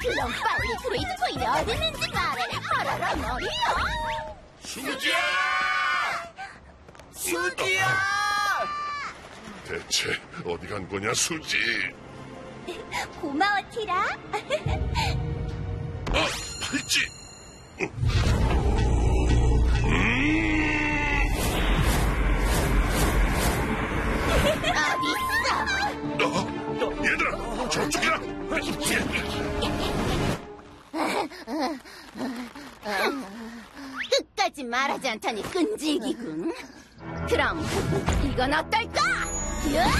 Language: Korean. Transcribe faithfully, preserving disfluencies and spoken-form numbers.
그럼 빨리 그레이트 코인이 어디 있는지 말해. 말하라 말이야. 수지야! 수지야! 대체 어디 간 거냐, 수지? 고마워, 티라. 아, 팔찌! 어디 있어? 어, 얘들아, 저쪽이라! 끝까지 말하지 않다니 끈질기군. 그럼 이건 어떨까? 야!